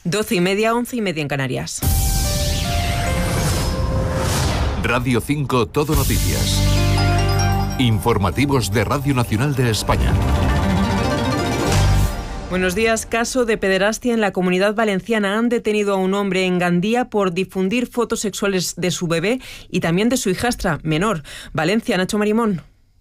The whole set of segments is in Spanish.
12:30, 11:30 en Canarias. Radio 5 Todo Noticias. Informativos de Radio Nacional de España. Buenos días. Caso de pederastia en la Comunidad Valenciana. Han detenido a un hombre en Gandía por difundir fotos sexuales de su bebé y también de su hijastra menor. Valencia, Nacho Marimón.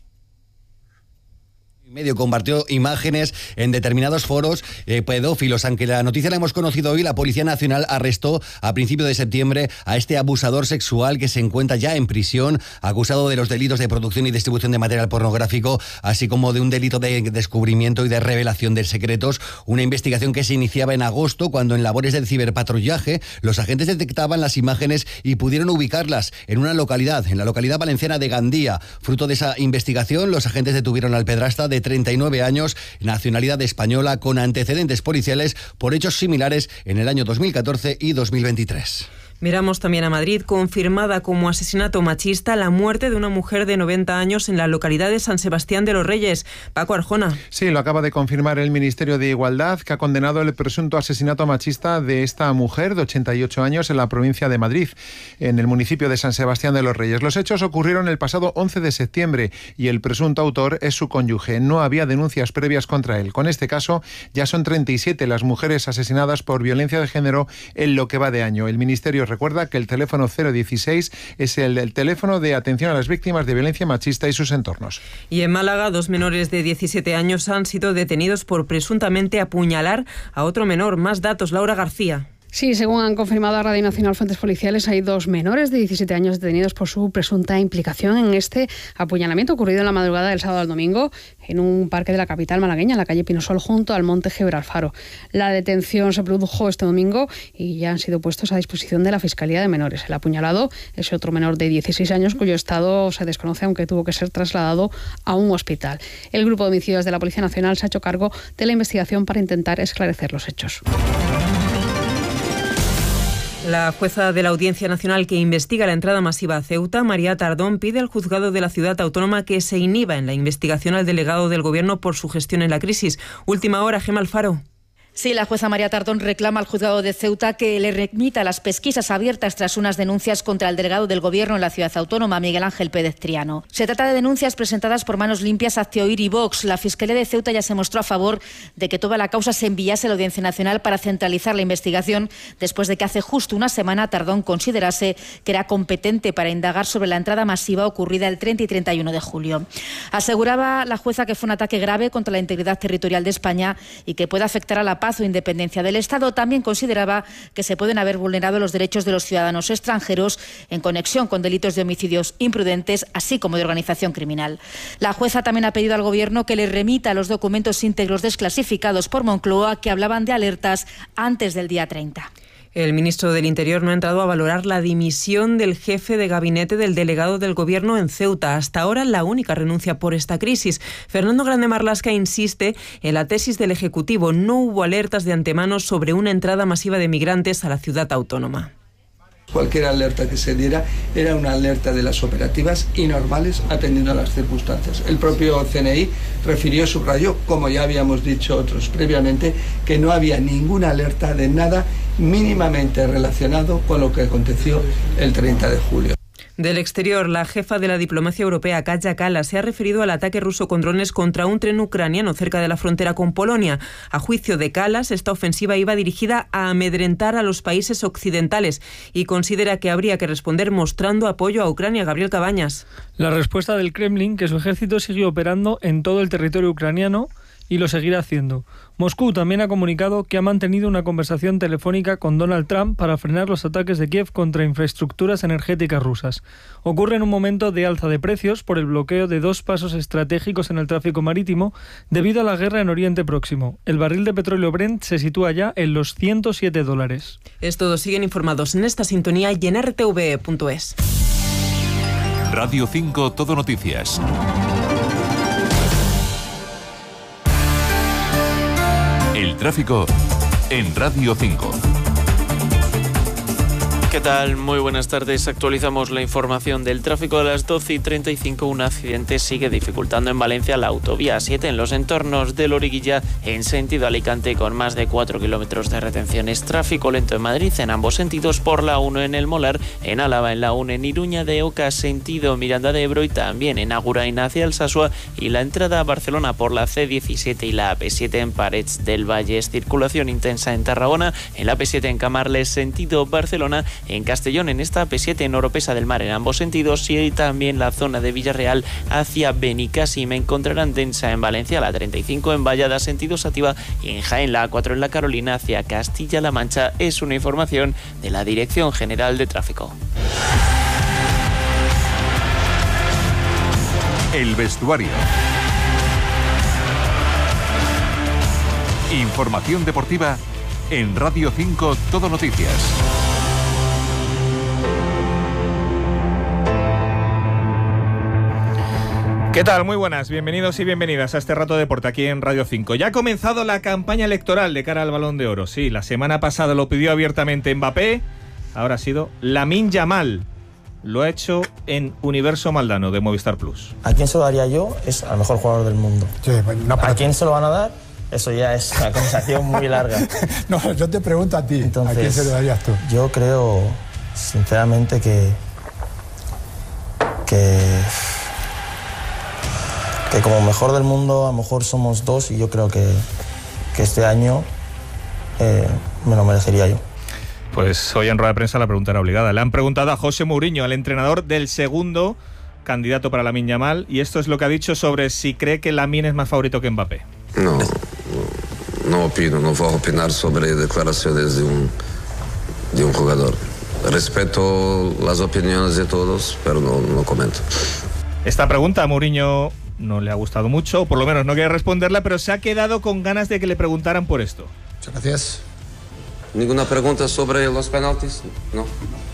Medio compartió imágenes en determinados foros pedófilos. Aunque la noticia la hemos conocido hoy, la Policía Nacional arrestó a principios de septiembre a este abusador sexual que se encuentra ya en prisión, acusado de los delitos de producción y distribución de material pornográfico, así como de un delito de descubrimiento y de revelación de secretos. Una investigación que se iniciaba en agosto, cuando en labores de ciberpatrullaje los agentes detectaban las imágenes y pudieron ubicarlas en la localidad valenciana de Gandía. Fruto de esa investigación, los agentes detuvieron al pedrasta de 39 años, nacionalidad española, con antecedentes policiales por hechos similares en el año 2014 y 2023. Miramos también a Madrid. Confirmada como asesinato machista la muerte de una mujer de 90 años en la localidad de San Sebastián de los Reyes. Paco Arjona. Sí, lo acaba de confirmar el Ministerio de Igualdad, que ha condenado el presunto asesinato machista de esta mujer de 88 años en la provincia de Madrid, en el municipio de San Sebastián de los Reyes. Los hechos ocurrieron el pasado 11 de septiembre y el presunto autor es su cónyuge. No había denuncias previas contra él. Con este caso ya son 37 las mujeres asesinadas por violencia de género en lo que va de año. El Ministerio recuerda que el teléfono 016 es el teléfono de atención a las víctimas de violencia machista y sus entornos. Y en Málaga, 2 menores de 17 años han sido detenidos por presuntamente apuñalar a otro menor. Más datos, Laura García. Sí, según han confirmado a Radio Nacional fuentes policiales, hay 2 menores de 17 años detenidos por su presunta implicación en este apuñalamiento ocurrido en la madrugada del sábado al domingo en un parque de la capital malagueña, en la calle Pinosol, junto al monte Gibralfaro. La detención se produjo este domingo y ya han sido puestos a disposición de la Fiscalía de Menores. El apuñalado es otro menor de 16 años cuyo estado se desconoce, aunque tuvo que ser trasladado a un hospital. El grupo de homicidios de la Policía Nacional se ha hecho cargo de la investigación para intentar esclarecer los hechos. La jueza de la Audiencia Nacional que investiga la entrada masiva a Ceuta, María Tardón, pide al juzgado de la ciudad autónoma que se inhiba en la investigación al delegado del Gobierno por su gestión en la crisis. Última hora, Gemma Alfaro. Sí, la jueza María Tardón reclama al juzgado de Ceuta que le remita las pesquisas abiertas tras unas denuncias contra el delegado del Gobierno en la ciudad autónoma, Miguel Ángel Pérez Triano. Se trata de denuncias presentadas por Manos Limpias, Actioir y Vox. La Fiscalía de Ceuta ya se mostró a favor de que toda la causa se enviase a la Audiencia Nacional para centralizar la investigación, después de que hace justo una semana Tardón considerase que era competente para indagar sobre la entrada masiva ocurrida el 30 y 31 de julio. Aseguraba la jueza que fue un ataque grave contra la integridad territorial de España y que puede afectar a la paz o independencia del Estado. También consideraba que se pueden haber vulnerado los derechos de los ciudadanos extranjeros en conexión con delitos de homicidios imprudentes, así como de organización criminal. La jueza también ha pedido al Gobierno que le remita los documentos íntegros desclasificados por Moncloa que hablaban de alertas antes del día 30. El ministro del Interior no ha entrado a valorar la dimisión del jefe de gabinete del delegado del Gobierno en Ceuta. Hasta ahora la única renuncia por esta crisis. Fernando Grande Marlaska insiste en la tesis del Ejecutivo. No hubo alertas de antemano sobre una entrada masiva de migrantes a la ciudad autónoma. Cualquier alerta que se diera era una alerta de las operativas y normales atendiendo a las circunstancias. El propio CNI refirió, subrayó, como ya habíamos dicho otros previamente, que no había ninguna alerta de nada mínimamente relacionado con lo que aconteció el 30 de julio. Del exterior, la jefa de la diplomacia europea, Kaja Kallas, se ha referido al ataque ruso con drones contra un tren ucraniano cerca de la frontera con Polonia. A juicio de Kallas, esta ofensiva iba dirigida a amedrentar a los países occidentales y considera que habría que responder mostrando apoyo a Ucrania. Gabriel Cabañas. La respuesta del Kremlin, que su ejército sigue operando en todo el territorio ucraniano y lo seguirá haciendo. Moscú también ha comunicado que ha mantenido una conversación telefónica con Donald Trump para frenar los ataques de Kiev contra infraestructuras energéticas rusas. Ocurre en un momento de alza de precios por el bloqueo de 2 pasos estratégicos en el tráfico marítimo debido a la guerra en Oriente Próximo. El barril de petróleo Brent se sitúa ya en los $107. Es todo. Siguen informados en esta sintonía y en rtv.es. Radio 5 Todo Noticias. El tráfico en Radio 5. ¿Qué tal? Muy buenas tardes. Actualizamos la información del tráfico a las 12:35. Un accidente sigue dificultando en Valencia la autovía 7 en los entornos de Loriguilla en sentido Alicante con más de 4 kilómetros de retenciones. Tráfico lento en Madrid en ambos sentidos por la 1 en El Molar, en Álava en la 1 en Iruña de Oca sentido Miranda de Ebro y también en Agurain hacia Alsasua y la entrada a Barcelona por la C17 y la AP7 en Parets del Valle. Circulación intensa en Tarragona, en la AP7 en Camarles sentido Barcelona, en Castellón en esta AP7 en Oropesa del Mar en ambos sentidos y también la zona de Villarreal hacia Benicàssim. Encontrarán densa en Valencia la 35 en Vallada sentido Sativa y en Jaén la A4 en La Carolina hacia Castilla-La Mancha. Es una información de la Dirección General de Tráfico. El vestuario. Información deportiva en Radio 5 Todo Noticias. ¿Qué tal? Muy buenas, bienvenidos y bienvenidas a este rato de deporte aquí en Radio 5. Ya ha comenzado la campaña electoral de cara al Balón de Oro. Sí, la semana pasada lo pidió abiertamente Mbappé, ahora ha sido Lamine Yamal. Lo ha hecho en Universo Maldano de Movistar Plus. ¿A quién se lo daría yo? Es al mejor jugador del mundo. Sí, no, ¿a quién se lo van a dar? Eso ya es una conversación muy larga. No, yo te pregunto a ti. Entonces, ¿a quién se lo darías tú? Yo creo, sinceramente, que como mejor del mundo a lo mejor somos dos y yo creo que este año me lo merecería yo. Pues hoy en rueda de prensa la pregunta era obligada. Le han preguntado a José Mourinho, al entrenador del segundo candidato para Lamine Yamal, y esto es lo que ha dicho sobre si cree que Lamine es más favorito que Mbappé. No opino, no voy a opinar sobre declaraciones de un jugador. Respeto las opiniones de todos, pero no comento. Esta pregunta a Mourinho no le ha gustado mucho, o por lo menos no quiere responderla, pero se ha quedado con ganas de que le preguntaran por esto. Muchas gracias. ¿Ninguna pregunta sobre los penaltis? No.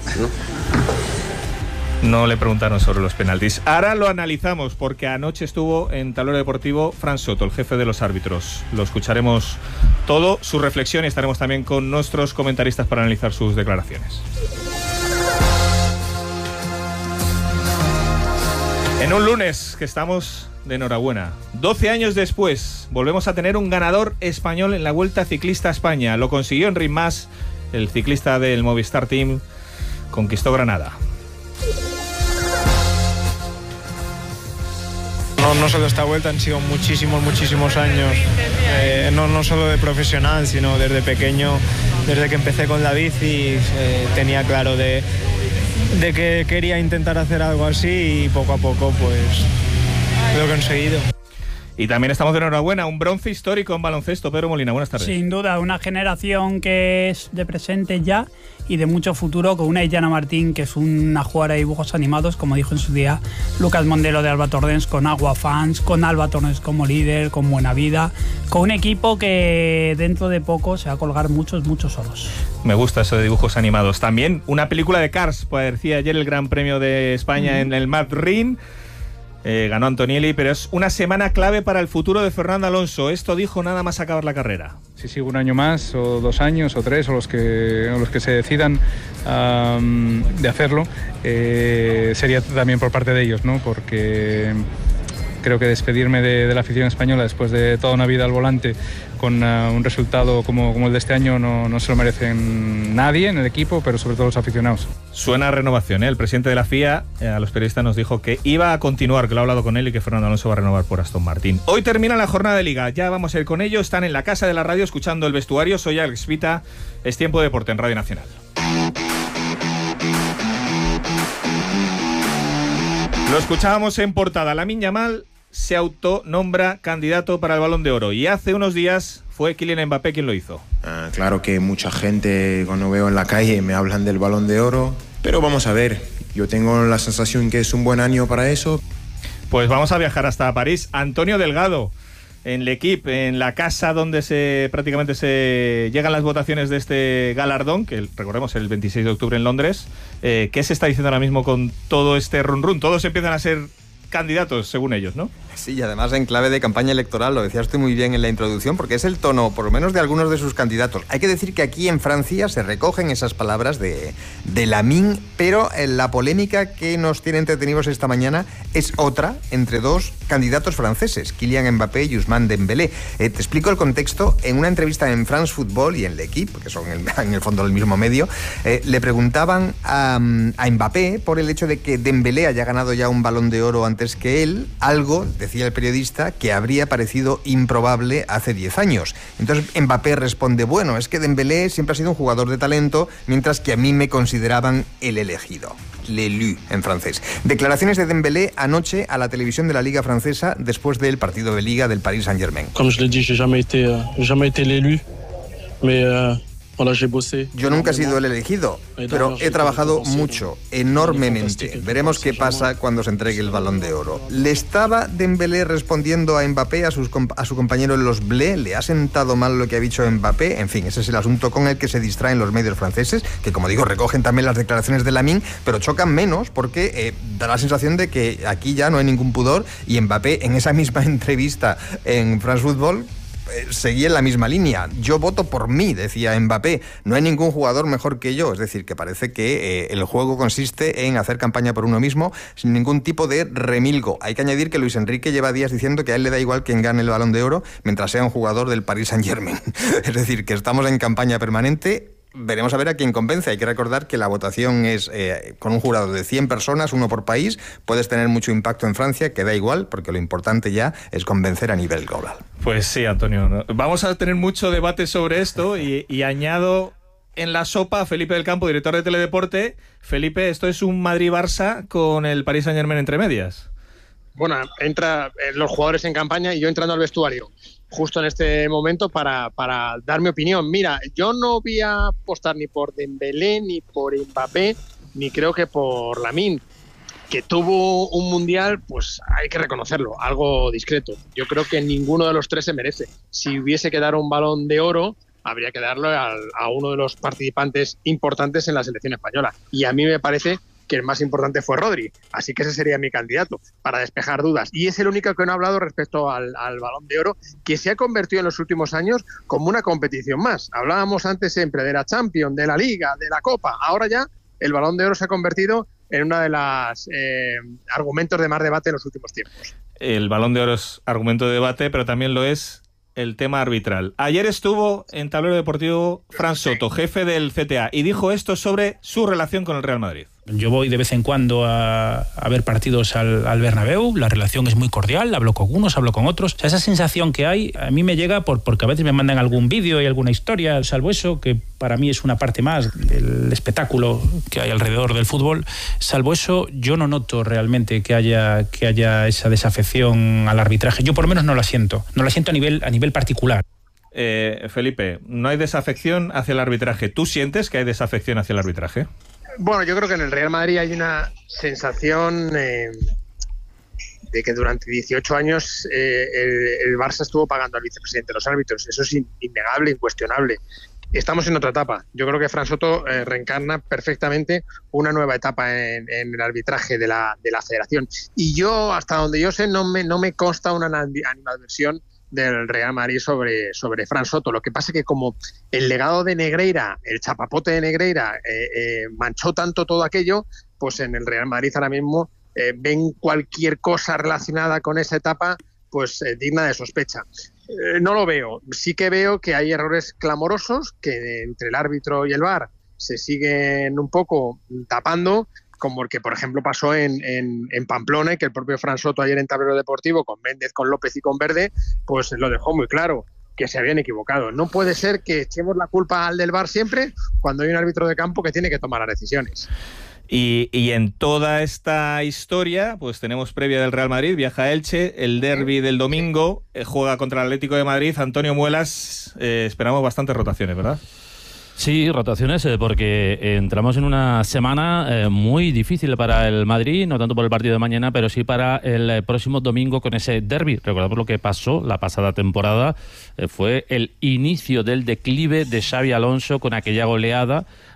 No le preguntaron sobre los penaltis. Ahora lo analizamos porque anoche estuvo en Tablero Deportivo Fran Soto, el jefe de los árbitros. Lo escucharemos todo, su reflexión, y estaremos también con nuestros comentaristas para analizar sus declaraciones. En un lunes que estamos de enhorabuena. 12 años después, volvemos a tener un ganador español en la Vuelta Ciclista a España. Lo consiguió Enric Mas, el ciclista del Movistar Team, conquistó Granada. No solo esta vuelta, han sido muchísimos años, no solo de profesional, sino desde pequeño, desde que empecé con la bici, tenía claro de que quería intentar hacer algo así y poco a poco pues lo he conseguido. Y también estamos de enhorabuena, un bronce histórico en baloncesto. Pedro Molina, buenas tardes. Sin duda, una generación que es de presente ya y de mucho futuro, con una Illana Martín, que es una jugadora de dibujos animados, como dijo en su día Lucas Mondelo de Alba Torrens, con Agua Fans, con Alba Torrens como líder, con Buena Vida, con un equipo que dentro de poco se va a colgar muchos oros. Me gusta eso de dibujos animados. También una película de Cars, pues decía ayer el Gran Premio de España en el Madrid. Ganó Antonielli, pero es una semana clave para el futuro de Fernando Alonso. Esto dijo nada más acabar la carrera. Si sigo un año más, o 2 años, o 3, o los que se decidan de hacerlo, sería también por parte de ellos, ¿no? Porque creo que despedirme de la afición española después de toda una vida al volante con un resultado como el de este año no se lo merecen nadie en el equipo, pero sobre todo los aficionados. Suena a renovación, ¿eh? El presidente de la FIA a los periodistas nos dijo que iba a continuar, que lo ha hablado con él y que Fernando Alonso va a renovar por Aston Martin. Hoy termina la jornada de Liga, ya vamos a ir con ello. Están en la casa de la radio escuchando El Vestuario. Soy Alex Vita, es Tiempo de Deporte en Radio Nacional. Lo escuchábamos en portada. Lamine Yamal se autonombra candidato para el Balón de Oro y hace unos días fue Kylian Mbappé quien lo hizo. Claro que mucha gente cuando veo en la calle me hablan del Balón de Oro, pero vamos a ver, yo tengo la sensación que es un buen año para eso. Pues vamos a viajar hasta París. Antonio Delgado, en L'Equipe, en la casa donde prácticamente se llegan las votaciones de este galardón, que recordemos el 26 de octubre en Londres. ¿Qué se está diciendo ahora mismo con todo este run-run? Todos empiezan a ser candidatos, según ellos, ¿no? Sí, y además en clave de campaña electoral, lo decías tú muy bien en la introducción, porque es el tono, por lo menos de algunos de sus candidatos. Hay que decir que aquí en Francia se recogen esas palabras de Lamine, pero la polémica que nos tiene entretenidos esta mañana es otra entre dos candidatos franceses, Kylian Mbappé y Ousmane Dembélé. Te explico el contexto. En una entrevista en France Football y en L'Equipe, que son en el fondo el mismo medio, le preguntaban a Mbappé por el hecho de que Dembélé haya ganado ya un Balón de Oro antes que él, algo, decía el periodista, que habría parecido improbable hace 10 años. Entonces Mbappé responde, bueno, es que Dembélé siempre ha sido un jugador de talento, mientras que a mí me consideraban el elegido. L'élu en francés. Declaraciones de Dembélé anoche a la televisión de la Liga francesa después del partido de Liga del Paris Saint-Germain. Como je l'ai dit, j'ai jamais été l'élu, mais yo nunca he sido el elegido, pero he trabajado mucho, enormemente. Veremos qué pasa cuando se entregue el Balón de Oro. ¿Le estaba Dembélé respondiendo a Mbappé, a su compañero en los Blé? ¿Le ha sentado mal lo que ha dicho Mbappé? En fin, ese es el asunto con el que se distraen los medios franceses, que como digo, recogen también las declaraciones de Lamine, pero chocan menos porque da la sensación de que aquí ya no hay ningún pudor, y Mbappé en esa misma entrevista en France Football seguía en la misma línea. Yo voto por mí, decía Mbappé. No hay ningún jugador mejor que yo. Es decir, que parece que el juego consiste en hacer campaña por uno mismo sin ningún tipo de remilgo. Hay que añadir que Luis Enrique lleva días diciendo que a él le da igual quien gane el Balón de Oro mientras sea un jugador del Paris Saint-Germain. Es decir, que estamos en campaña permanente. Veremos a ver a quién convence. Hay que recordar que la votación es con un jurado de 100 personas, uno por país. Puedes tener mucho impacto en Francia, que da igual, porque lo importante ya es convencer a nivel global. Pues sí, Antonio. Vamos a tener mucho debate sobre esto y añado en la sopa a Felipe del Campo, director de Teledeporte. Felipe, esto es un Madrid-Barça con el Paris Saint-Germain entre medias. Bueno, entra los jugadores en campaña y yo entrando al vestuario justo en este momento para dar mi opinión. Mira, yo no voy a apostar ni por Dembélé, ni por Mbappé, ni creo que por Lamine, que tuvo un mundial, pues hay que reconocerlo, algo discreto. Yo creo que ninguno de los tres se merece. Si hubiese que dar un Balón de Oro, habría que darlo a uno de los participantes importantes en la selección española. Y a mí me parece que el más importante fue Rodri, así que ese sería mi candidato, para despejar dudas. Y es el único que no ha hablado respecto al Balón de Oro, que se ha convertido en los últimos años como una competición más. Hablábamos antes siempre de la Champions, de la Liga, de la Copa. Ahora ya el Balón de Oro se ha convertido en uno de los argumentos de más debate en los últimos tiempos. El Balón de Oro es argumento de debate, pero también lo es el tema arbitral. Ayer estuvo en Tablero Deportivo Fran Soto, jefe del CTA, y dijo esto sobre su relación con el Real Madrid. Yo voy de vez en cuando a ver partidos al Bernabéu, la relación es muy cordial, hablo con unos, hablo con otros. O sea, esa sensación que hay a mí me llega porque a veces me mandan algún vídeo y alguna historia, salvo eso, que para mí es una parte más del espectáculo que hay alrededor del fútbol. Salvo eso, yo no noto realmente que haya esa desafección al arbitraje. Yo por lo menos no la siento a nivel particular. Felipe, no hay desafección hacia el arbitraje. ¿Tú sientes que hay desafección hacia el arbitraje? Bueno, yo creo que en el Real Madrid hay una sensación de que durante 18 años el Barça estuvo pagando al vicepresidente de los árbitros. Eso es innegable, incuestionable. Estamos en otra etapa. Yo creo que Fran Soto reencarna perfectamente una nueva etapa en el arbitraje de la federación. Y yo, hasta donde yo sé, no me consta una animadversión del Real Madrid sobre Fran Soto. Lo que pasa es que como el legado de Negreira, el chapapote de Negreira, manchó tanto todo aquello, pues en el Real Madrid ahora mismo ven cualquier cosa relacionada con esa etapa pues digna de sospecha. No lo veo. Sí que veo que hay errores clamorosos que entre el árbitro y el VAR se siguen un poco tapando, como el que, por ejemplo, pasó en Pamplona, que el propio Fran Soto ayer en Tablero Deportivo, con Méndez, con López y con Verde, pues lo dejó muy claro, que se habían equivocado. No puede ser que echemos la culpa al del VAR siempre cuando hay un árbitro de campo que tiene que tomar las decisiones. Y en toda esta historia, pues tenemos previa del Real Madrid, viaja a Elche, el derbi del domingo, juega contra el Atlético de Madrid. Antonio Muelas, esperamos bastantes rotaciones, ¿verdad? Sí, rotaciones, porque entramos en una semana muy difícil para el Madrid, no tanto por el partido de mañana, pero sí para el próximo domingo con ese derbi. Recordamos lo que pasó la pasada temporada, fue el inicio del declive de Xabi Alonso con aquella goleada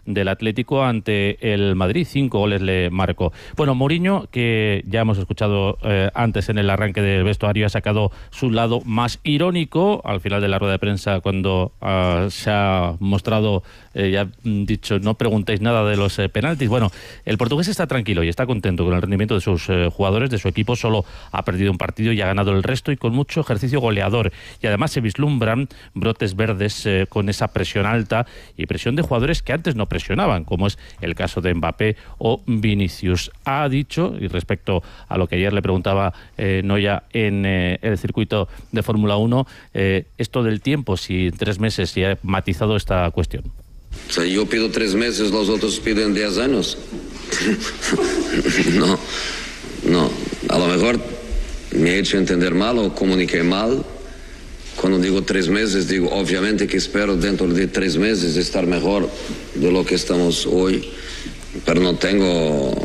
del Atlético ante el Madrid. 5 goles le marcó. Bueno, Mourinho, que ya hemos escuchado antes en el arranque del vestuario, ha sacado su lado más irónico al final de la rueda de prensa cuando se ha mostrado, ya dicho, no preguntéis nada de los penaltis. Bueno, el portugués está tranquilo y está contento con el rendimiento de sus jugadores, de su equipo. Solo ha perdido un partido y ha ganado el resto, y con mucho ejercicio goleador. Y además se vislumbran brotes verdes con esa presión alta y presión de jugadores que antes no presionaban, como es el caso de Mbappé o Vinicius. Ha dicho, y respecto a lo que ayer le preguntaba Noya en el circuito de Fórmula 1, esto del tiempo, si 3 meses, y ha matizado esta cuestión. O sea, yo pido 3 meses, los otros piden 10 años. No, a lo mejor me he hecho entender mal o comuniqué mal. Cuando digo 3 meses, digo obviamente que espero dentro de 3 meses estar mejor de lo que estamos hoy, pero no tengo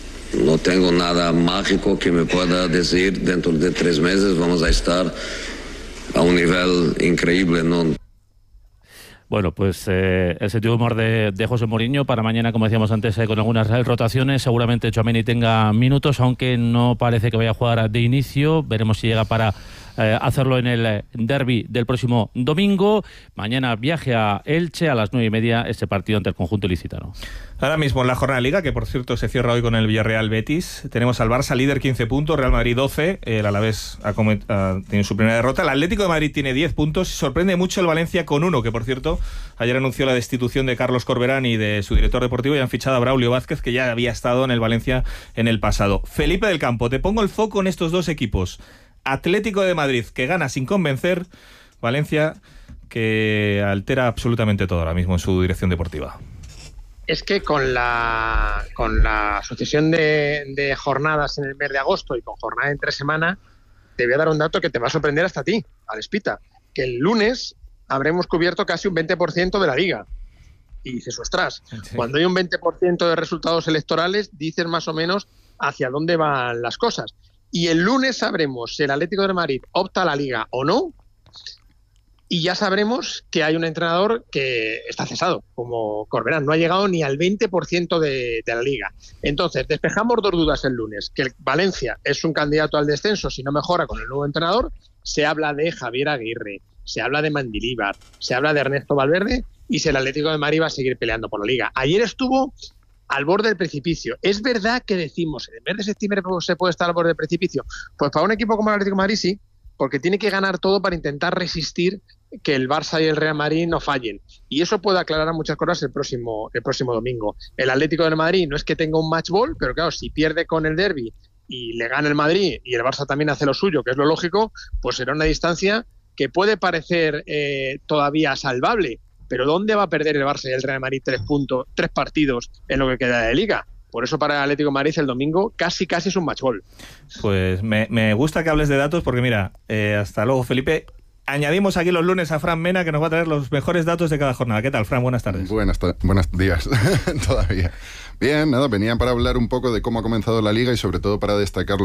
nada mágico que me pueda decir dentro de 3 meses vamos a estar a un nivel increíble, ¿no? Bueno, pues el sentido de humor de José Mourinho para mañana, como decíamos antes, con algunas rotaciones. Seguramente Tchouaméni tenga minutos, aunque no parece que vaya a jugar de inicio. Veremos si llega para hacerlo en el derbi del próximo domingo. Mañana viaje a Elche a las 9:30, este partido ante el conjunto ilicitano. Ahora mismo en la jornada de Liga, que por cierto se cierra hoy con el Villarreal Betis, tenemos al Barça líder 15 puntos, Real Madrid 12, el Alavés ha tenido su primera derrota, el Atlético de Madrid tiene 10 puntos, sorprende mucho el Valencia con 1, que por cierto ayer anunció la destitución de Carlos Corberán y de su director deportivo, y han fichado a Braulio Vázquez, que ya había estado en el Valencia en el pasado. Felipe del Campo, te pongo el foco en estos dos equipos. Atlético de Madrid, que gana sin convencer, Valencia, que altera absolutamente todo ahora mismo en su dirección deportiva. Es que con la sucesión de jornadas en el mes de agosto y con jornada entre semana, te voy a dar un dato que te va a sorprender hasta a ti, Alespita, que el lunes habremos cubierto casi un 20% de la Liga. Y dices, ostras, sí. Cuando hay un 20% de resultados electorales, dices más o menos hacia dónde van las cosas. Y el lunes sabremos si el Atlético de Madrid opta a la Liga o no, y ya sabremos que hay un entrenador que está cesado, como Corberán. No ha llegado ni al 20% de la Liga. Entonces, despejamos 2 dudas el lunes. Que el Valencia es un candidato al descenso si no mejora con el nuevo entrenador. Se habla de Javier Aguirre, se habla de Mendilibar, se habla de Ernesto Valverde, y si el Atlético de Madrid va a seguir peleando por la Liga. Ayer estuvo al borde del precipicio. Es verdad que decimos, en el mes de septiembre se puede estar al borde del precipicio. Pues para un equipo como el Atlético de Madrid sí, porque tiene que ganar todo para intentar resistir que el Barça y el Real Madrid no fallen. Y eso puede aclarar muchas cosas el próximo domingo. El Atlético de Madrid no es que tenga un match ball, pero claro, si pierde con el derbi y le gana el Madrid y el Barça también hace lo suyo, que es lo lógico, pues será una distancia que puede parecer todavía salvable. Pero ¿dónde va a perder el Barça y el Real Madrid 3 partidos en lo que queda de Liga? Por eso para el Atlético de Madrid el domingo casi es un match ball. Pues me gusta que hables de datos porque mira, hasta luego Felipe. Añadimos aquí los lunes a Fran Mena, que nos va a traer los mejores datos de cada jornada. ¿Qué tal, Fran? Buenas tardes. Buenos días todavía. Bien, nada, venía para hablar un poco de cómo ha comenzado la Liga y sobre todo para destacar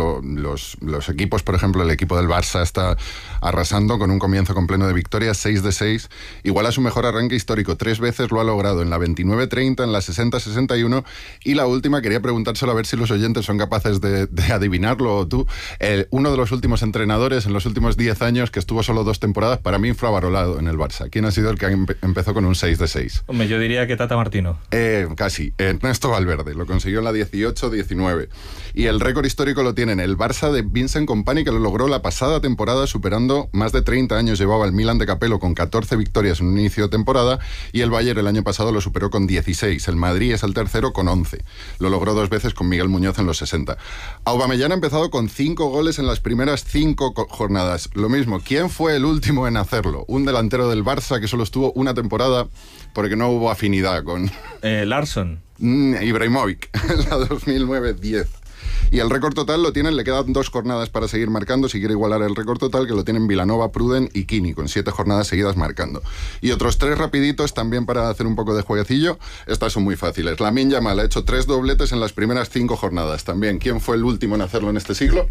los equipos. Por ejemplo, el equipo del Barça está arrasando con un comienzo con pleno de victorias, 6 de 6, igual a su mejor arranque histórico. 3 veces lo ha logrado, en la 29-30, en la 60-61, y la última quería preguntárselo a ver si los oyentes son capaces de adivinarlo, o tú. Uno de los últimos entrenadores en los últimos 10 años que estuvo solo 2 temporadas, para mí infravalorado en el Barça. ¿Quién ha sido el que empezó con un 6 de 6? Hombre, yo diría que Tata Martino. Casi. Ernesto Valverde. Lo consiguió en la 18-19. Y el récord histórico lo tienen el Barça de Vincent Kompany, que lo logró la pasada temporada, superando más de 30 años. Llevaba el Milan de Capello con 14 victorias en un inicio de temporada, y el Bayern el año pasado lo superó con 16. El Madrid es el tercero con 11. Lo logró 2 veces con Miguel Muñoz en los 60. Aubameyang ha empezado con 5 goles en las primeras 5 jornadas. Lo mismo, ¿quién fue el último en hacerlo? Un delantero del Barça que solo estuvo una temporada porque no hubo afinidad con... Larsson. Ibrahimovic, en la 2009-10. Y el récord total lo tienen, le quedan 2 jornadas para seguir marcando, si quiere igualar el récord total, que lo tienen Vilanova, Pruden y Kini, con 7 jornadas seguidas marcando. Y otros 3 rapiditos también para hacer un poco de jueguecillo. Estas son muy fáciles. Lamine Yamal ha hecho 3 dobletes en las primeras 5 jornadas. También, ¿quién fue el último en hacerlo en este siglo?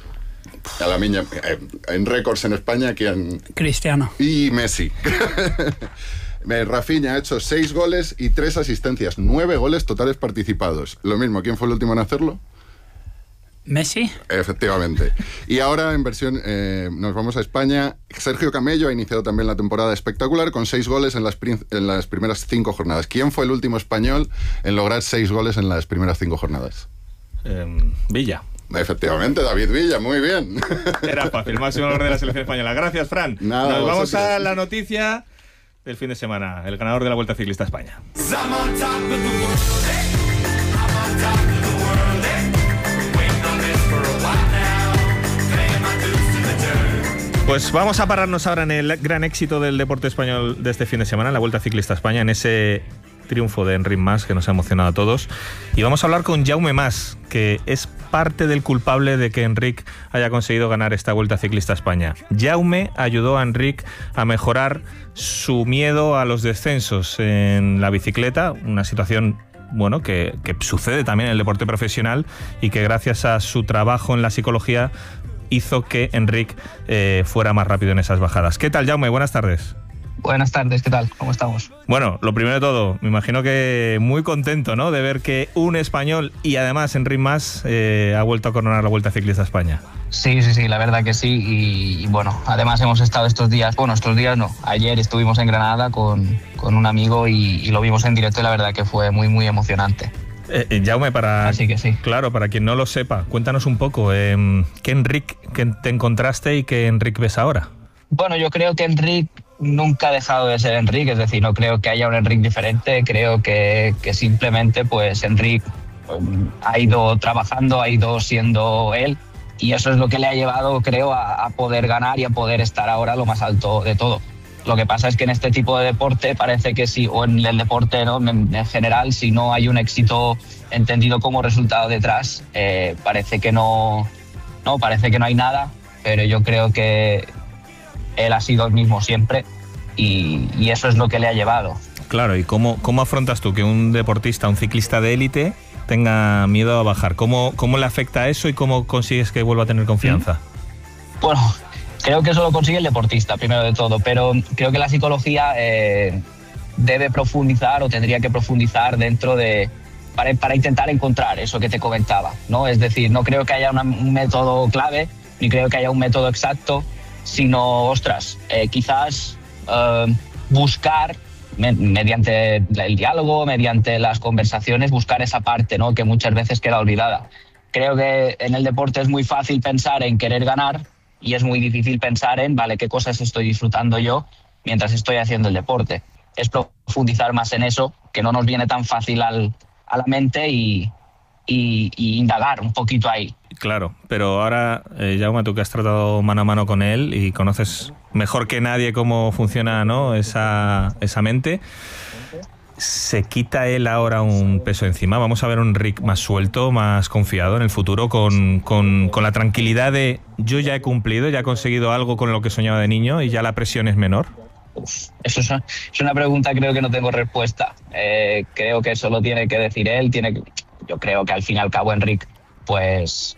A Lamine, en récords en España, ¿quién? Cristiano. Y Messi. Rafinha ha hecho 6 goles y 3 asistencias, 9 goles totales participados. Lo mismo, ¿quién fue el último en hacerlo? ¿Messi? Efectivamente. Y ahora en versión, nos vamos a España. Sergio Camello ha iniciado también la temporada espectacular con 6 goles en las primeras 5 jornadas. ¿Quién fue el último español en lograr 6 goles en las primeras 5 jornadas? Villa. Efectivamente, David Villa, muy bien. Era fácil, máximo honor de la selección española. Gracias, Fran. Nada, nos vamos a la noticia del fin de semana, el ganador de la Vuelta Ciclista a España. Pues vamos a pararnos ahora en el gran éxito del deporte español de este fin de semana, la Vuelta Ciclista a España, en ese triunfo de Enric Mas que nos ha emocionado a todos. Y vamos a hablar con Jaume Mas, que es parte del culpable de que Enric haya conseguido ganar esta Vuelta Ciclista a España. Jaume ayudó a Enric a mejorar su miedo a los descensos en la bicicleta, una situación que sucede también en el deporte profesional y que gracias a su trabajo en la psicología hizo que Enric fuera más rápido en esas bajadas. ¿Qué tal, Jaume? Buenas tardes. Buenas tardes, ¿qué tal? ¿Cómo estamos? Bueno, lo primero de todo, me imagino que muy contento, ¿no?, de ver que un español y además Enric Mas ha vuelto a coronar la Vuelta Ciclista a España. Sí, la verdad que sí. Y bueno, además hemos estado ayer estuvimos en Granada con un amigo y lo vimos en directo y la verdad que fue muy, muy emocionante. Jaume, Así que sí. Claro, para quien no lo sepa, cuéntanos un poco, ¿qué Enric que te encontraste y qué Enric ves ahora? Bueno, yo creo que Enric nunca ha dejado de ser Enric, es decir, no creo que haya un Enric diferente, creo que simplemente pues Enric ha ido trabajando, ha ido siendo él y eso es lo que le ha llevado, creo, a poder ganar y a poder estar ahora lo más alto de todo. Lo que pasa es que en este tipo de deporte parece que sí, o en el deporte, ¿no?, en general, si no hay un éxito entendido como resultado detrás, parece que no hay nada, pero yo creo que él ha sido el mismo siempre y eso es lo que le ha llevado. Claro, ¿y cómo afrontas tú que un deportista, un ciclista de élite tenga miedo a bajar? ¿Cómo le afecta eso y cómo consigues que vuelva a tener confianza? Bueno, creo que eso lo consigue el deportista, primero de todo, pero creo que la psicología debe profundizar o tendría que profundizar dentro de... Para intentar encontrar eso que te comentaba, ¿no? Es decir, no creo que haya un método clave, ni creo que haya un método exacto, sino, quizás buscar, mediante el diálogo, mediante las conversaciones, buscar esa parte, ¿no?, que muchas veces queda olvidada. Creo que en el deporte es muy fácil pensar en querer ganar y es muy difícil pensar en, vale, qué cosas estoy disfrutando yo mientras estoy haciendo el deporte. Es profundizar más en eso, que no nos viene tan fácil a la mente y indagar un poquito ahí. Claro, pero ahora, Jaume, tú que has tratado mano a mano con él y conoces mejor que nadie cómo funciona, ¿no?, esa mente, ¿se quita él ahora un peso encima? ¿Vamos a ver un Enric más suelto, más confiado en el futuro, con la tranquilidad de yo ya he cumplido, ya he conseguido algo con lo que soñaba de niño y ya la presión es menor? Eso es una pregunta, creo que no tengo respuesta. Creo que eso lo tiene que decir él. Yo creo que al fin y al cabo Enric, pues,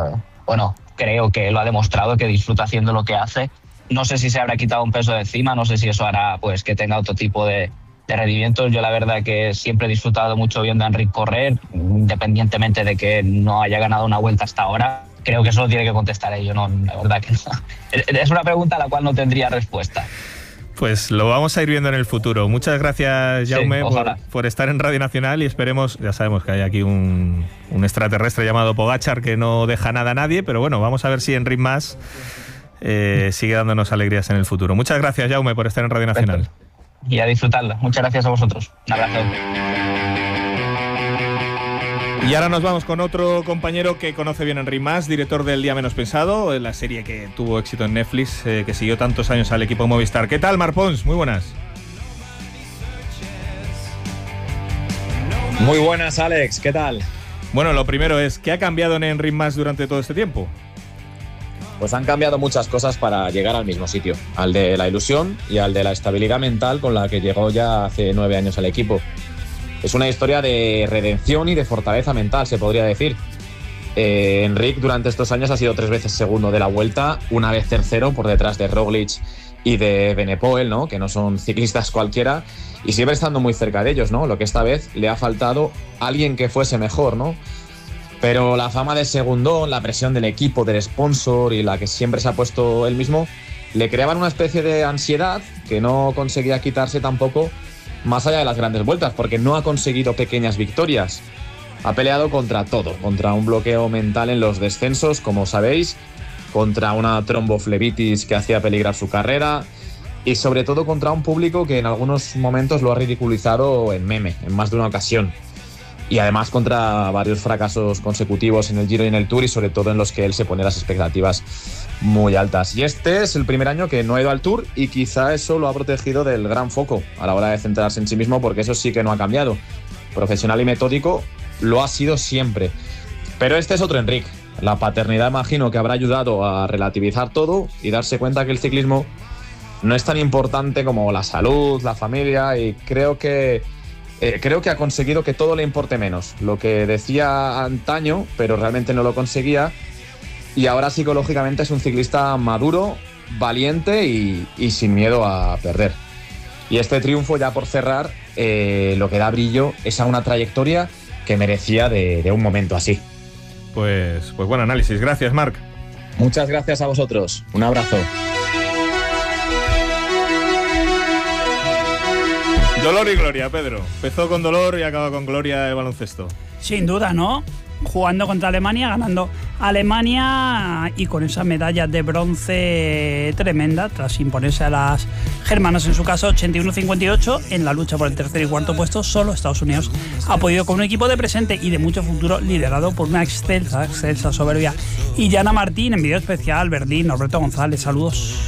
creo que lo ha demostrado, que disfruta haciendo lo que hace. No sé si se habrá quitado un peso de encima, no sé si eso hará pues que tenga otro tipo de rendimientos. Yo la verdad que siempre he disfrutado mucho viendo a Enric correr, independientemente de que no haya ganado una vuelta hasta ahora. Creo que eso lo tiene que contestar ellos, no, la verdad que no. Es una pregunta a la cual no tendría respuesta. Pues lo vamos a ir viendo en el futuro. Muchas gracias, Jaume, por estar en Radio Nacional y esperemos, ya sabemos que hay aquí un extraterrestre llamado Pogačar que no deja nada a nadie, pero bueno, vamos a ver si Enric Mas sigue dándonos alegrías en el futuro. Muchas gracias, Jaume, por estar en Radio Nacional. Perfecto. Y a disfrutarla. Muchas gracias a vosotros. Un abrazo. Y ahora nos vamos con otro compañero que conoce bien a Enric Mas, director del Día Menos Pensado, la serie que tuvo éxito en Netflix, que siguió tantos años al equipo Movistar. ¿Qué tal, Marc Pons? Muy buenas. Muy buenas, Alex. ¿Qué tal? Bueno, lo primero es, ¿qué ha cambiado en Enric Mas durante todo este tiempo? Pues han cambiado muchas cosas para llegar al mismo sitio, al de la ilusión y al de la estabilidad mental con la que llegó ya hace 9 años al equipo. Es una historia de redención y de fortaleza mental, se podría decir. Enric durante estos años ha sido 3 veces segundo de la Vuelta, una vez tercero por detrás de Roglic y de Benepoel, ¿no? Que no son ciclistas cualquiera, y siempre estando muy cerca de ellos, ¿no? Lo que esta vez le ha faltado alguien que fuese mejor, ¿no? Pero la fama de segundón, la presión del equipo, del sponsor y la que siempre se ha puesto él mismo, le creaban una especie de ansiedad que no conseguía quitarse tampoco más allá de las grandes vueltas, porque no ha conseguido pequeñas victorias. Ha peleado contra todo, contra un bloqueo mental en los descensos, como sabéis, contra una tromboflebitis que hacía peligrar su carrera y sobre todo contra un público que en algunos momentos lo ha ridiculizado en meme, en más de una ocasión. Y además contra varios fracasos consecutivos en el Giro y en el Tour, y sobre todo en los que él se pone las expectativas muy altas. Y este es el primer año que no ha ido al Tour, y quizá eso lo ha protegido del gran foco a la hora de centrarse en sí mismo, porque eso sí que no ha cambiado. Profesional y metódico lo ha sido siempre. Pero este es otro Enric. La paternidad, imagino, que habrá ayudado a relativizar todo y darse cuenta que el ciclismo no es tan importante como la salud, la familia, y creo que ha conseguido que todo le importe menos. Lo que decía antaño, pero realmente no lo conseguía, y ahora psicológicamente es un ciclista maduro, valiente y sin miedo a perder. Y este triunfo, ya por cerrar, lo que da brillo es a una trayectoria que merecía de un momento así. Pues buen análisis. Gracias, Marc. Muchas gracias a vosotros. Un abrazo. Dolor y gloria, Pedro. Empezó con dolor y acaba con gloria el baloncesto. Sin duda, ¿no? Jugando contra Alemania, ganando Alemania y con esa medalla de bronce tremenda, tras imponerse a las germanas, en su caso 81-58, en la lucha por el tercer y cuarto puesto. Solo Estados Unidos ha podido, con un equipo de presente y de mucho futuro, liderado por una excelsa, soberbia Illana Martín. En vídeo especial, Berlín, Norberto González, saludos.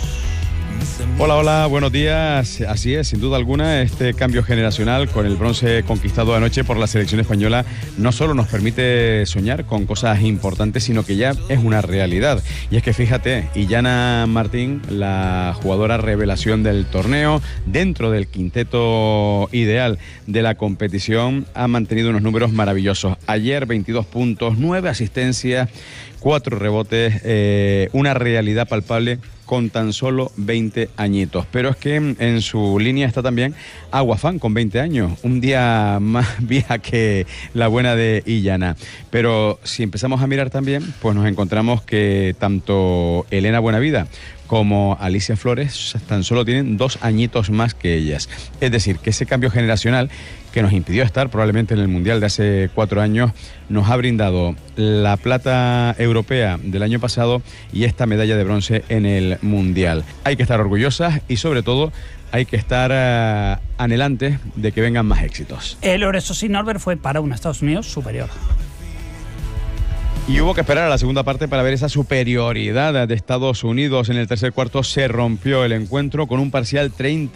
Hola, buenos días. Así es, sin duda alguna, este cambio generacional con el bronce conquistado anoche por la selección española no solo nos permite soñar con cosas importantes, sino que ya es una realidad. Y es que fíjate, Illana Martín, la jugadora revelación del torneo, dentro del quinteto ideal de la competición, ha mantenido unos números maravillosos. Ayer 22 puntos, 9 asistencias, 4 rebotes, una realidad palpable con tan solo 20 añitos. Pero es que en su línea está también Agua Fan, con 20 años, un día más vieja que la buena de Illana. Pero si empezamos a mirar también, pues nos encontramos que tanto Elena Buenavida como Alicia Flores tan solo tienen 2 añitos más que ellas. Es decir, que ese cambio generacional que nos impidió estar probablemente en el Mundial de hace 4 años, nos ha brindado la plata europea del año pasado y esta medalla de bronce en el Mundial. Hay que estar orgullosas y sobre todo hay que estar anhelantes de que vengan más éxitos. El oro, eso sí, Norbert, fue para un Estados Unidos superior. Y hubo que esperar a la segunda parte para ver esa superioridad de Estados Unidos. En el tercer cuarto se rompió el encuentro con un parcial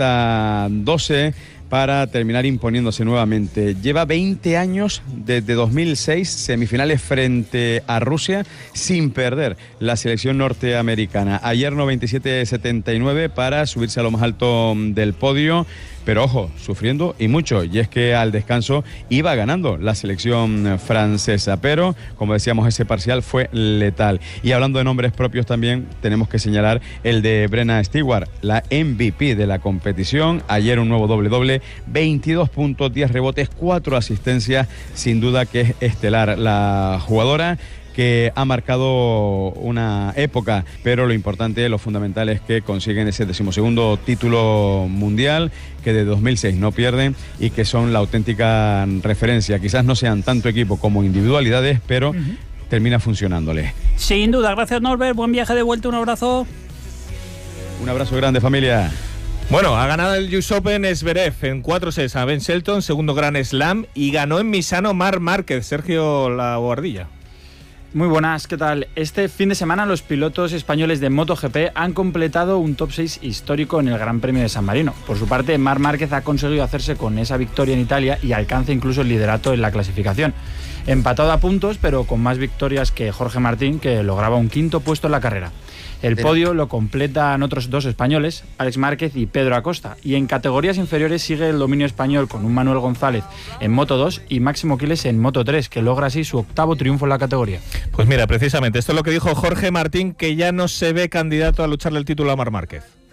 30-12 para terminar imponiéndose nuevamente. Lleva 20 años desde 2006, semifinales frente a Rusia, sin perder la selección norteamericana. Ayer 97-79 para subirse a lo más alto del podio. Pero ojo, sufriendo y mucho, y es que al descanso iba ganando la selección francesa, pero como decíamos, ese parcial fue letal. Y hablando de nombres propios también, tenemos que señalar el de Brenna Stewart, la MVP de la competición. Ayer un nuevo doble-doble, 22 puntos, 10 rebotes, 4 asistencias, sin duda que es estelar la jugadora, que ha marcado una época, pero lo importante, lo fundamental es que consiguen ese 12º título mundial, que de 2006 no pierden y que son la auténtica referencia. Quizás no sean tanto equipo como individualidades, pero termina funcionándoles. Sin duda, gracias Norbert, buen viaje de vuelta, un abrazo. Un abrazo grande, familia. Bueno, ha ganado el US Open Zverev en 4 sets a Ben Shelton, segundo Grand Slam, y ganó en Misano Marc Márquez. Sergio La Boardilla. Muy buenas, ¿qué tal? Este fin de semana los pilotos españoles de MotoGP han completado un top 6 histórico en el Gran Premio de San Marino. Por su parte, Marc Márquez ha conseguido hacerse con esa victoria en Italia y alcanza incluso el liderato en la clasificación. Empatado a puntos, pero con más victorias que Jorge Martín, que lograba un 5º puesto en la carrera. El podio lo completan otros 2 españoles, Alex Márquez y Pedro Acosta. Y en categorías inferiores sigue el dominio español con un Manuel González en Moto 2 y Máximo Quiles en Moto 3, que logra así su 8º triunfo en la categoría. Pues mira, precisamente, esto es lo que dijo Jorge Martín, que ya no se ve candidato a lucharle el título a Marc Márquez.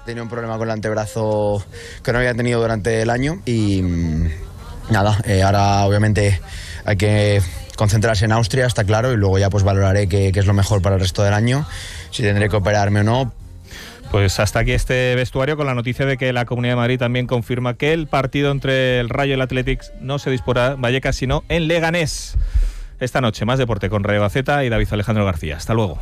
Tenía un problema con el antebrazo que no había tenido durante el año y nada, ahora obviamente hay que concentrarse en Austria, está claro, y luego ya pues valoraré qué es lo mejor para el resto del año, si tendré que operarme o no. Pues hasta aquí este vestuario con la noticia de que la Comunidad de Madrid también confirma que el partido entre el Rayo y el Athletic no se disputará en Vallecas, sino en Leganés. Esta noche, más deporte con Rayo Gaceta y David Alejandro García. Hasta luego.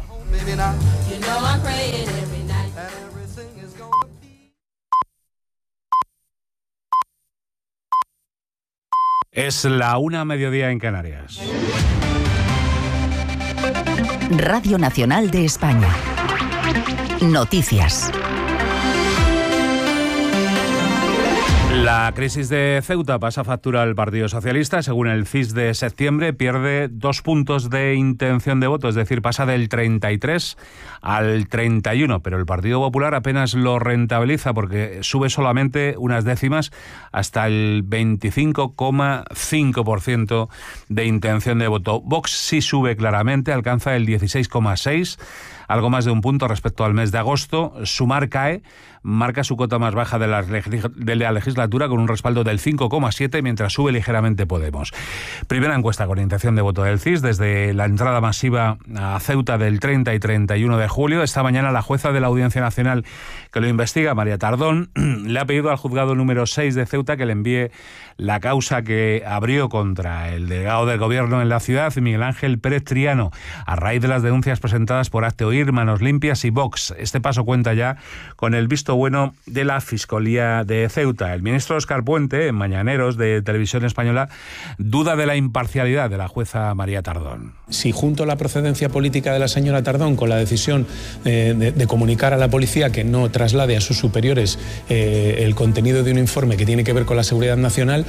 Es la 1:00 en Canarias. Radio Nacional de España. Noticias. La crisis de Ceuta pasa factura al Partido Socialista. Según el CIS de septiembre, pierde 2 puntos de intención de voto, es decir, pasa del 33 al 31, pero el Partido Popular apenas lo rentabiliza porque sube solamente unas décimas hasta el 25,5% de intención de voto. Vox sí sube claramente, alcanza el 16,6%, algo más de un punto respecto al mes de agosto. Sumar cae, marca su cota más baja de la legislatura con un respaldo del 5,7%, mientras sube ligeramente Podemos. Primera encuesta con intención de voto del CIS desde la entrada masiva a Ceuta del 30 y 31 de julio. Esta mañana la jueza de la Audiencia Nacional que lo investiga, María Tardón, le ha pedido al juzgado número 6 de Ceuta que le envíe la causa que abrió contra el delegado del gobierno en la ciudad, Miguel Ángel Pérez Triano, a raíz de las denuncias presentadas por Hazte Oír, Manos Limpias y Vox. Este paso cuenta ya con el visto bueno de la Fiscalía de Ceuta. El ministro Óscar Puente, en Mañaneros de Televisión Española, duda de la imparcialidad de la jueza María Tardón. Si junto la procedencia política de la señora Tardón con la decisión de comunicar a la policía que no traslade a sus superiores el contenido de un informe que tiene que ver con la seguridad nacional,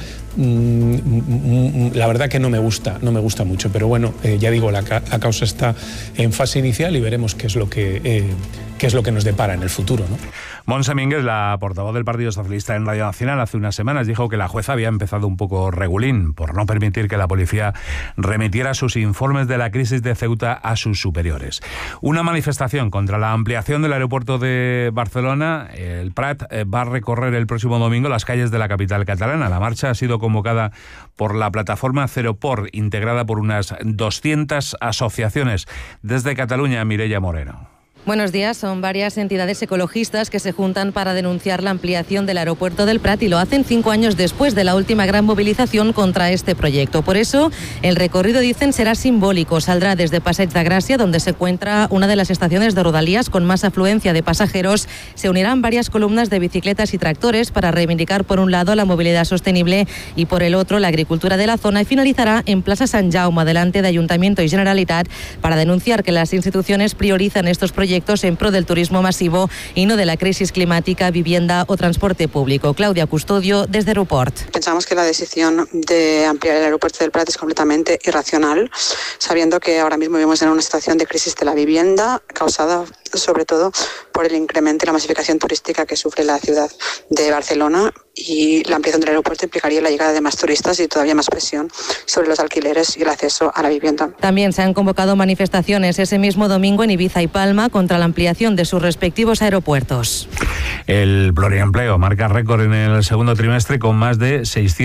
la verdad que no me gusta mucho, pero bueno, ya digo, la causa está en fase inicial y veremos qué es lo que nos depara en el futuro, ¿no? Montse Mínguez, la portavoz del Partido Socialista en Radio Nacional, hace unas semanas dijo que la jueza había empezado un poco regulín por no permitir que la policía remitiera sus informes de la crisis de Ceuta a sus superiores. Una manifestación contra la ampliación del aeropuerto de Barcelona, el Prat, va a recorrer el próximo domingo las calles de la capital catalana. La marcha ha sido convocada por la plataforma Zeroport, integrada por unas 200 asociaciones. Desde Cataluña, Mireia Moreno. Buenos días. Son varias entidades ecologistas que se juntan para denunciar la ampliación del aeropuerto del Prat y lo hacen 5 años después de la última gran movilización contra este proyecto. Por eso, el recorrido, dicen, será simbólico. Saldrá desde Passeig de Gràcia, donde se encuentra una de las estaciones de Rodalies con más afluencia de pasajeros. Se unirán varias columnas de bicicletas y tractores para reivindicar, por un lado, la movilidad sostenible y, por el otro, la agricultura de la zona, y finalizará en Plaza Sant Jaume, delante de Ayuntamiento y Generalitat, para denunciar que las instituciones priorizan estos proyectos en pro del turismo masivo y no de la crisis climática, vivienda o transporte público. Claudia Custodio, desde Aeroport. Pensamos que la decisión de ampliar el aeropuerto del Prat es completamente irracional, sabiendo que ahora mismo vivimos en una situación de crisis de la vivienda causada sobre todo por el incremento y la masificación turística que sufre la ciudad de Barcelona, y la ampliación del aeropuerto implicaría la llegada de más turistas y todavía más presión sobre los alquileres y el acceso a la vivienda. También se han convocado manifestaciones ese mismo domingo en Ibiza y Palma contra la ampliación de sus respectivos aeropuertos. El pluriempleo marca récord en el segundo trimestre con más de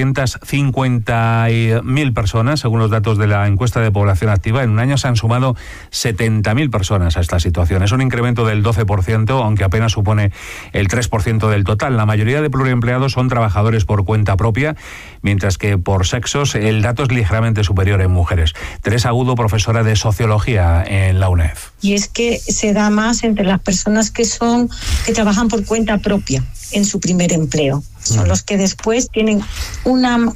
650.000 personas, según los datos de la encuesta de población activa. En un año se han sumado 70.000 personas a esta situación. Es un incremento del 12%, aunque apenas supone el 3% del total. La mayoría de pluriempleados son trabajadores por cuenta propia, mientras que por sexos el dato es ligeramente superior en mujeres. Teresa Agudo, profesora de Sociología en la UNED. Y es que se da más entre las personas que trabajan por cuenta propia en su primer empleo. Son los que después tienen una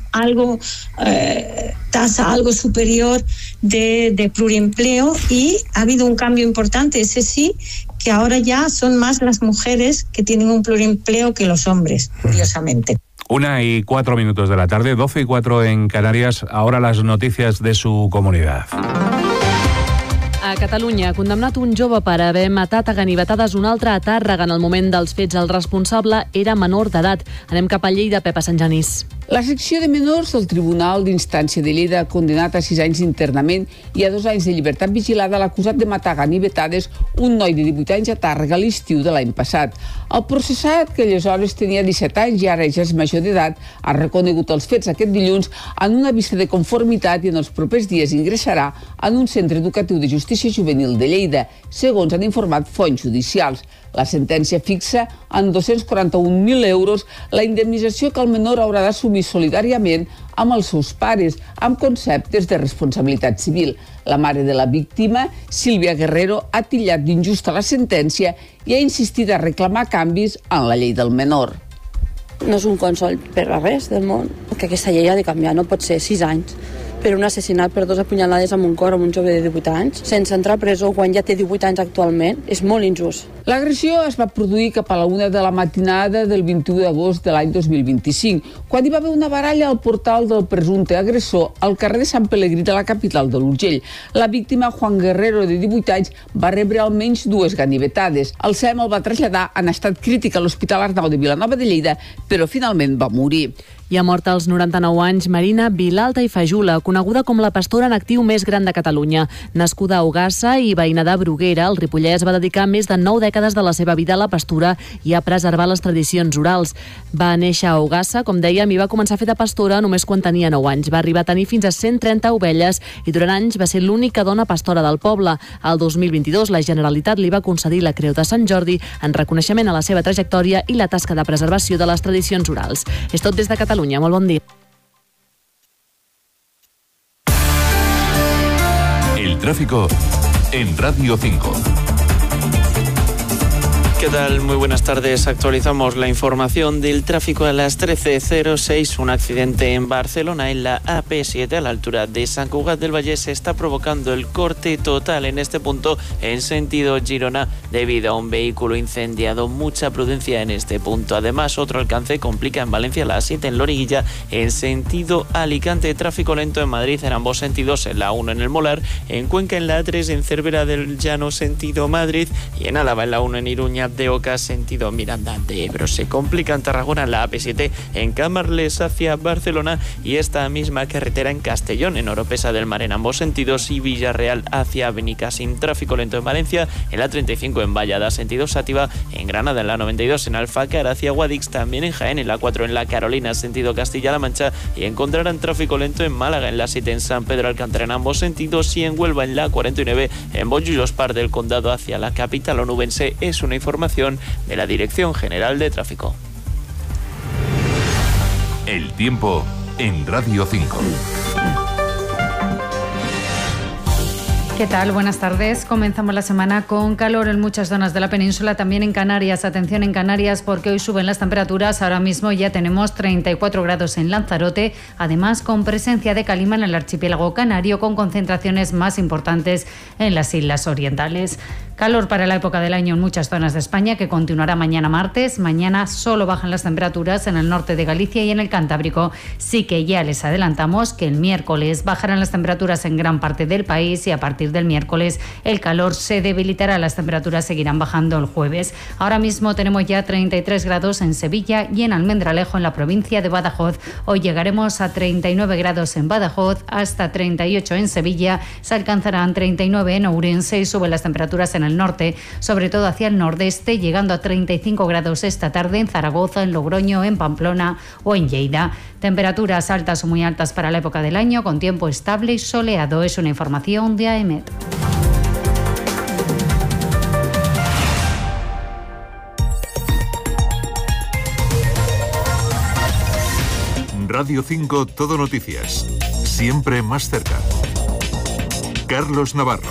tasa algo superior de pluriempleo, y ha habido un cambio importante, ese sí, que ahora ya son más las mujeres que tienen un pluriempleo que los hombres, curiosamente. 1:04 de la tarde, 12:04 en Canarias. Ahora las noticias de su comunidad. A Catalunya, condemnat un jove per haver matat a ganivetades un altre a Tàrrega. En el moment dels fets, el responsable era menor d'edat. Anem cap a Lleida, Pepa Sant Genís. La secció de menors del Tribunal d'Instància de Lleida ha condenat a 6 anys d'internament i a 2 anys de llibertat vigilada l'acusat de matar a ganivetades un noi de 18 anys a Tàrrega l'estiu de l'any passat. El processat, que aleshores tenia 17 anys i ara ja és major d'edat, ha reconegut els fets aquest dilluns en una vista de conformitat i en els propers dies ingressarà en un centre educatiu de justícia juvenil de Lleida, segons han informat fonts judicials. La sentència fixa en 241.000 euros la indemnització que el menor haurà d'assumir solidàriament amb els seus pares, amb conceptes de responsabilitat civil. La mare de la víctima, Sílvia Guerrero, ha titllat d'injusta la sentència i ha insistit a reclamar canvis en la llei del menor. No és un consol per a res del món, que aquesta llei ha de canviar, no pot ser 6 anys per un assassinat per 2 apunyalades amb un cor amb un jove de 18 anys, sense entrar a presó quan ja té 18 anys actualment, és molt injust. L'agressió es va produir cap a la 1 de la matinada del 21 d'agost de l'any 2025, quan hi va haver una baralla al portal del presumpte agressor al carrer de Sant Pelegrí de la capital de l'Urgell. La víctima, Juan Guerrero, de 18 anys, va rebre almenys 2 ganivetades. El SEM el va traslladar en estat crític a l'Hospital Arnau de Vilanova de Lleida, però finalment va morir. I ha mort als 99 anys Marina Vilalta i Fajula, coneguda com la pastora en actiu més gran de Catalunya. Nascuda a Ogassa i veïna de Bruguera, el Ripollès va dedicar més de 9 dècades de la seva vida a la pastura i a preservar les tradicions orals. Va néixer a Ogassa, com dèiem, i va començar a fer de pastora només quan tenia 9 anys. Va arribar a tenir fins a 130 ovelles i durant anys va ser l'única dona pastora del poble. Al 2022, la Generalitat li va concedir la Creu de Sant Jordi en reconeixement a la seva trajectòria i la tasca de preservació de les tradicions orals. És tot des de Catalunya. Molt bon dia. El tráfico en Radio 5. ¿Qué tal? Muy buenas tardes. Actualizamos la información del tráfico a las 13:06. Un accidente en Barcelona en la AP7 a la altura de Sant Cugat del Vallès se está provocando el corte total en este punto en sentido Girona debido a un vehículo incendiado. Mucha prudencia en este punto. Además, otro alcance complica en Valencia la A7 en Loriguilla en sentido Alicante. Tráfico lento en Madrid en ambos sentidos, en la 1 en el Molar, en Cuenca en la A3 en Cervera del Llano sentido Madrid y en Álava en la 1 en Iruña de Oca sentido Miranda de Ebro. Se complica en Tarragona en la AP7 en Camarles hacia Barcelona y esta misma carretera en Castellón en Oropesa del Mar en ambos sentidos y Villarreal hacia Benicàssim. Tráfico lento en Valencia en la 35 en Vallada sentido Sátiva, en Granada en la 92 en Alfácar hacia Guadix, también en Jaén en la 4 en la Carolina sentido Castilla-La Mancha y encontrarán tráfico lento en Málaga en la 7 en San Pedro Alcántara en ambos sentidos y en Huelva en la 49 en Bollullos-Par del Condado hacia la capital onubense. Es una información de la Dirección General de Tráfico. El tiempo en Radio 5. ¿Qué tal? Buenas tardes. Comenzamos la semana con calor en muchas zonas de la península, también en Canarias. Atención en Canarias porque hoy suben las temperaturas. Ahora mismo ya tenemos 34 grados en Lanzarote, además con presencia de calima en el archipiélago canario, con concentraciones más importantes en las islas orientales. Calor para la época del año en muchas zonas de España, que continuará mañana martes. Mañana solo bajan las temperaturas en el norte de Galicia y en el Cantábrico. Sí que ya les adelantamos que el miércoles bajarán las temperaturas en gran parte del país y a partir del miércoles el calor se debilitará. Las temperaturas seguirán bajando el jueves. Ahora mismo tenemos ya 33 grados en Sevilla y en Almendralejo, en la provincia de Badajoz. Hoy llegaremos a 39 grados en Badajoz, hasta 38 en Sevilla. Se alcanzarán 39 en Ourense y suben las temperaturas en el norte, sobre todo hacia el nordeste, llegando a 35 grados esta tarde en Zaragoza, en Logroño, en Pamplona o en Lleida. Temperaturas altas o muy altas para la época del año, con tiempo estable y soleado. Es una información de AEMET. Radio 5 Todo Noticias. Siempre más cerca. Carlos Navarro.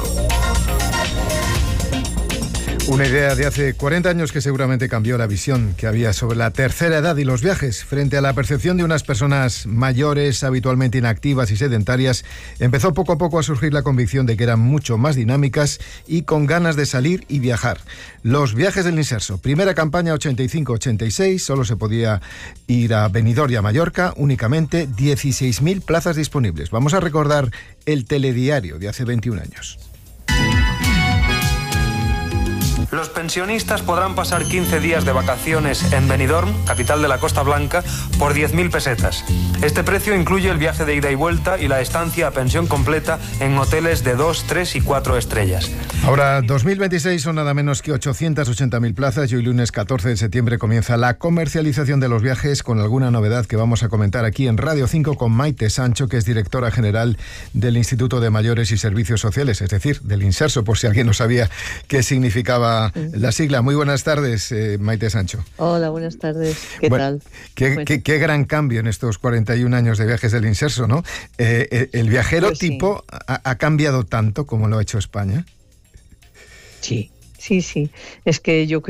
Una idea de hace 40 años que seguramente cambió la visión que había sobre la tercera edad y los viajes. Frente a la percepción de unas personas mayores, habitualmente inactivas y sedentarias, empezó poco a poco a surgir la convicción de que eran mucho más dinámicas y con ganas de salir y viajar. Los viajes del Inserso. Primera campaña 85-86, solo se podía ir a Benidorm y a Mallorca, únicamente 16.000 plazas disponibles. Vamos a recordar el telediario de hace 21 años. Los pensionistas podrán pasar 15 días de vacaciones en Benidorm, capital de la Costa Blanca, por 10.000 pesetas. Este precio incluye el viaje de ida y vuelta y la estancia a pensión completa en hoteles de 2, 3 y 4 estrellas. Ahora, 2026 son nada menos que 880.000 plazas y hoy lunes 14 de septiembre comienza la comercialización de los viajes con alguna novedad que vamos a comentar aquí en Radio 5 con Maite Sancho, que es directora general del Instituto de Mayores y Servicios Sociales, es decir, del Inserso, por si alguien no sabía qué significaba la sigla. Muy buenas tardes, Maite Sancho. Hola, buenas tardes. ¿Qué tal? Qué gran cambio en estos 41 años de viajes del Inserso, ¿no? ¿El viajero Pues sí. tipo ha cambiado tanto como lo ha hecho España? Sí. Es que yo creo